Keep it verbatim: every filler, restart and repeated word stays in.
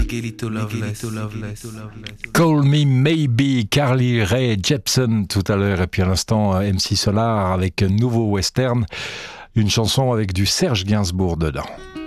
Miguelito Loveless. Loveless. Call Me Maybe, Carly Rae Jepsen tout à l'heure, et puis à l'instant M C Solar avec Nouveau Western, une chanson avec du Serge Gainsbourg dedans.